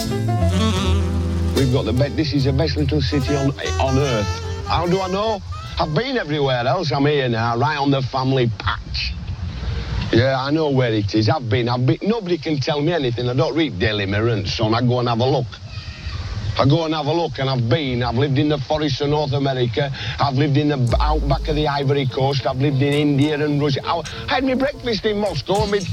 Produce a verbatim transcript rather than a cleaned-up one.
We've got the best, this is the best little city on, on earth. How do I know? I've been everywhere else. I'm here now, right on the family patch. Yeah, I know where it is. I've been, I've been. Nobody can tell me anything. I don't read Daily Mirror and Sun. I go and have a look. I go and have a look, and I've been. I've lived in the forests of North America. I've lived in the outback of the Ivory Coast. I've lived in India and Russia. I, I had my breakfast in Moscow, and my